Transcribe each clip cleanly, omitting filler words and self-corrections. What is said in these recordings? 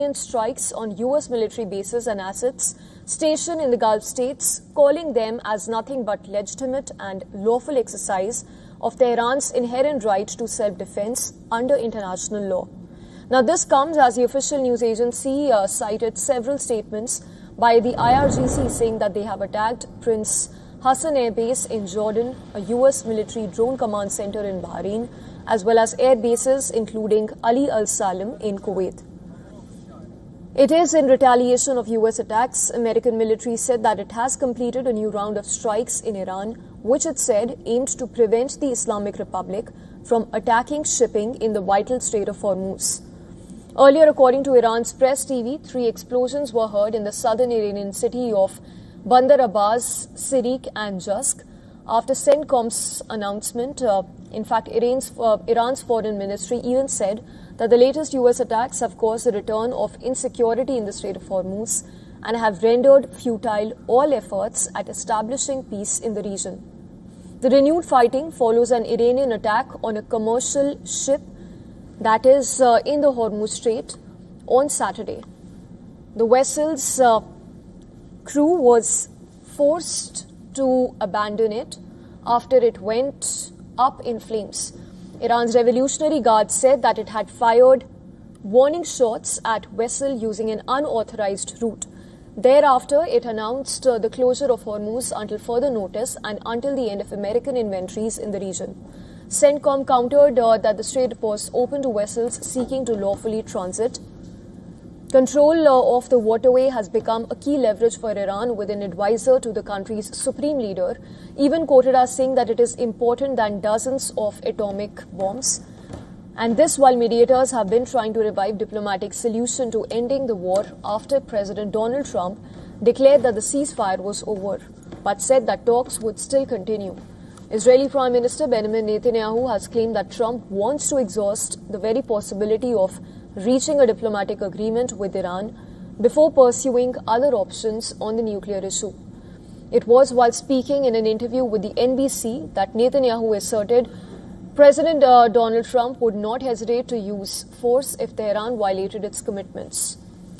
strikes on US military bases and assets stationed in the Gulf states, calling them as nothing but legitimate and lawful exercise of Tehran's inherent right to self-defense under international law. Now, this comes as the official news agency cited several statements by the IRGC saying that they have attacked Prince Hassan Air Base in Jordan, a US military drone command center in Bahrain, as well as air bases including Ali Al Salim in Kuwait. It is in retaliation of US attacks. American military said that it has completed a new round of strikes in Iran, which it said aimed to prevent the Islamic Republic from attacking shipping in the vital Strait of Hormuz. Earlier, according to Iran's press TV, 3 explosions were heard in the southern Iranian city of Bandar Abbas, Sirik and Jusk. After CENTCOM's announcement, in fact, Iran's foreign ministry even said that the latest US attacks have caused the return of insecurity in the Strait of Hormuz and have rendered futile all efforts at establishing peace in the region. The renewed fighting follows an Iranian attack on a commercial ship that is in the Hormuz Strait on Saturday. The vessel's crew was forced to abandon it after it went up in flames. Iran's Revolutionary Guard said that it had fired warning shots at vessel using an unauthorized route. Thereafter, it announced the closure of Hormuz until further notice and until the end of American inventories in the region. CENTCOM countered that the strait was open to vessels seeking to lawfully transit. Control of the waterway has become a key leverage for Iran, with an advisor to the country's supreme leader even quoted as saying that it is important than dozens of atomic bombs. And this while mediators have been trying to revive diplomatic solution to ending the war after President Donald Trump declared that the ceasefire was over, but said that talks would still continue. Israeli Prime Minister Benjamin Netanyahu has claimed that Trump wants to exhaust the very possibility of reaching a diplomatic agreement with Iran before pursuing other options on the nuclear issue. It was while speaking in an interview with the NBC that Netanyahu asserted President Donald Trump would not hesitate to use force if Tehran violated its commitments.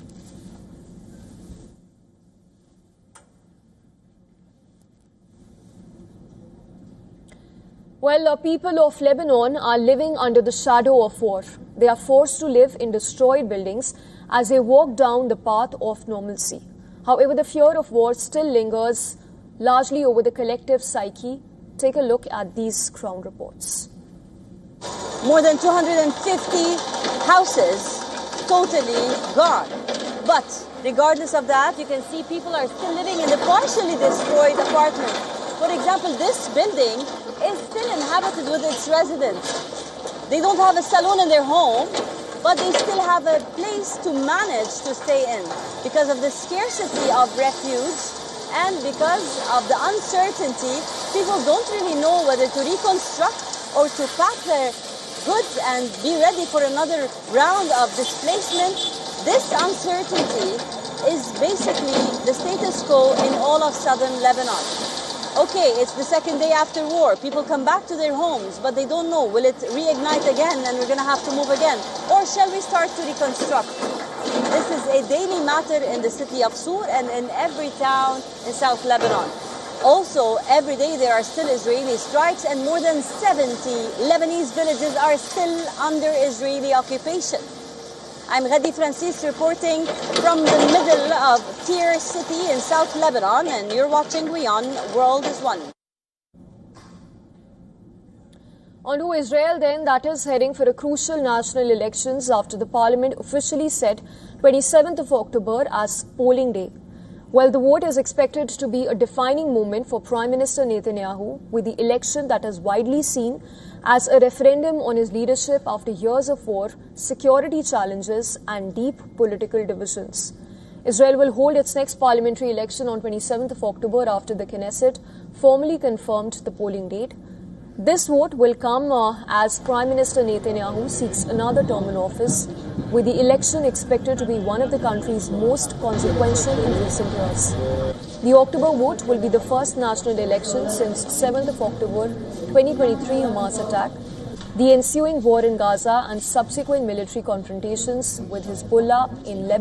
Well, people of Lebanon are living under the shadow of war. They are forced to live in destroyed buildings as they walk down the path of normalcy. However, the fear of war still lingers largely over the collective psyche. Take a look at these ground reports. More than 250 houses totally gone. But regardless of that, you can see people are still living in the partially destroyed apartments. For example, this building is still inhabited with its residents. They don't have a salon in their home, but they still have a place to manage to stay in because of the scarcity of refuge and because of the uncertainty. People don't really know whether to reconstruct or to pack their goods and be ready for another round of displacement. This uncertainty is basically the status quo in all of southern Lebanon. Okay, it's the second day after war. People come back to their homes, but they don't know, will it reignite again and we're going to have to move again? Or shall we start to reconstruct? This is a daily matter in the city of Sur and in every town in South Lebanon. Also, every day there are still Israeli strikes and more than 70 Lebanese villages are still under Israeli occupation. I'm Ghadi Francis reporting from the middle of Tyre city in South Lebanon, and you're watching WION World is One. On to Israel then, that is heading for a crucial national elections after the parliament officially set 27th of October as polling day. Well, the vote is expected to be a defining moment for Prime Minister Netanyahu, with the election that is widely seen as a referendum on his leadership after years of war, security challenges and deep political divisions. Israel will hold its next parliamentary election on 27th of October after the Knesset formally confirmed the polling date. This vote will come as Prime Minister Netanyahu seeks another term in office, with the election expected to be one of the country's most consequential in recent years. The October vote will be the first national election since 7th of October 2023 Hamas attack. The ensuing war in Gaza and subsequent military confrontations with Hezbollah in Lebanon